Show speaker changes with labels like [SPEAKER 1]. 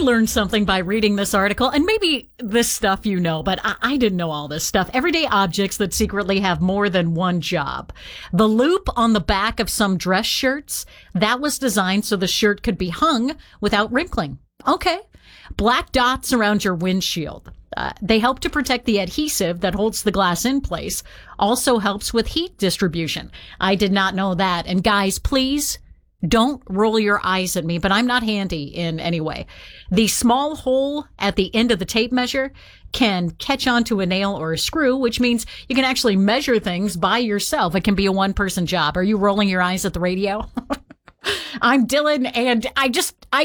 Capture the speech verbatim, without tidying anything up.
[SPEAKER 1] learned something by reading this article, and maybe this stuff you know, but I, I didn't know all this stuff. Everyday objects that secretly have more than one job. The loop on the back of some dress shirts, that was designed so the shirt could be hung without wrinkling. Okay. Black dots around your windshield. Uh, they help to protect the adhesive that holds the glass in place. Also helps with heat distribution. I did not know that. And guys, please don't roll your eyes at me, but I'm not handy in any way. The small hole at the end of the tape measure can catch onto a nail or a screw, which means you can actually measure things by yourself. It can be a one-person job. Are you rolling your eyes at the radio? I'm Dylan, and I just, I